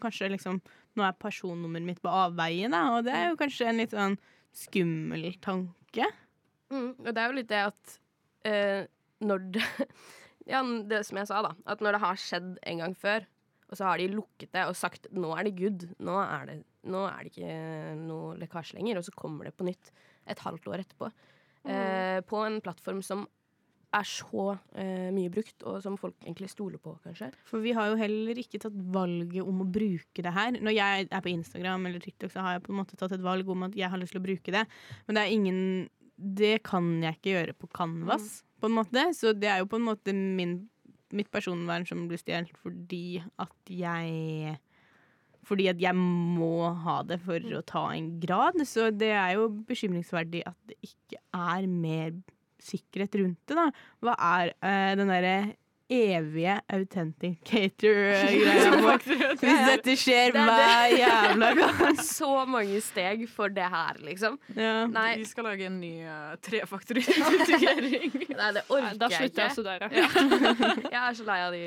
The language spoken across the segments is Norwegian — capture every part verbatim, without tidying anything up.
kanskje liksom, nå er personnummeret mitt på avveie, da, og det er jo kanskje en litt sånn skummel tanke. Mm, og det er jo litt det at uh, når det ja, det som jeg sa da, at når det har skjedd en gang før, og så har de lukket det og sagt, nå er det good, nå er det, nå er det ikke noe lekkasje lenger, og så kommer det på nytt et halvt år etterpå. Mm. Uh, på en plattform som er så uh, mye brukt, og som folk egentlig stoler på, kanskje. For vi har jo heller ikke tatt valget om å bruke det her. Når jeg er på Instagram eller TikTok, så har jeg på en måte tatt et valg om at jeg har lyst til å bruke det. Men det er ingen, det kan jeg ikke gjøre på Canvas, mm. på en måte. Så det er jo på en måte min, mitt personvern som blir stjelt fordi at jeg... Fordi at jeg må ha det for mm. å ta en grad. Så det er jo bekymringsverdig at det ikke er mer sikkerhet rundt det, da. Hva er uh, den derre evige authenticator-greia vår? Hvis dette skjer det hver jævla gang. Så mange steg for det her, liksom. Ja. Nei. Vi skal lage en ny uh, trefaktor-identifikering. Nei, det orker Nei, da jeg ikke. Da slutter jeg også der, ja. Jeg er så lei av de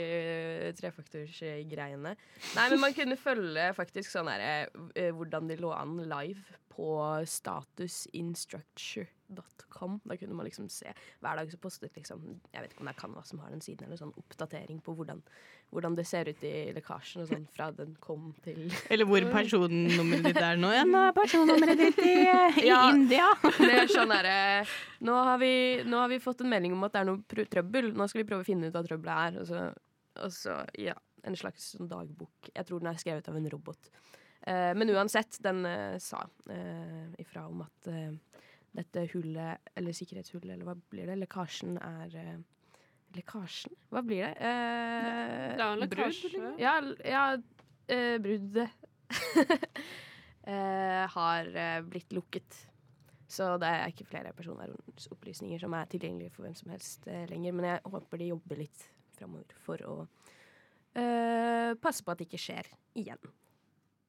trefaktors-greiene. Nei, men man kunne følge faktisk sånn her, uh, hvordan de lå an live på statusinstructure dot com. Da kunne man liksom se hver dag så postet liksom, jeg vet ikke om det er Canva som har den siden, eller sånn oppdatering på hvordan, hvordan det ser ut i lekkasjen og sånn, fra den kom til eller hvor personnummeret ditt er nå. Ja, nå er personnummeret ditt i, i ja, India. Det er sånn der, nå har, vi, nå har vi fått en melding om at det er noe trøbbel, nå skal vi prøve å finne ut hva trøbbelet er, og så, og så ja, en slags sånn dagbok. Jeg tror den er skrevet av en robot. Uh, men uansett, den uh, sa uh, ifra om at uh, dette hullet, eller sikkerhetshullet, eller hva blir det? Lekkasjen er uh, Lekkasjen? Hva blir det? Uh, det er en lekkasje. Ja, ja uh, bruddet uh, har uh, blitt lukket. Så det er ikke flere personvernopplysninger som er tilgjengelige for hvem som helst uh, lenger. Men jeg håper de jobber litt fremover for å uh, passe på at det ikke skjer igjen.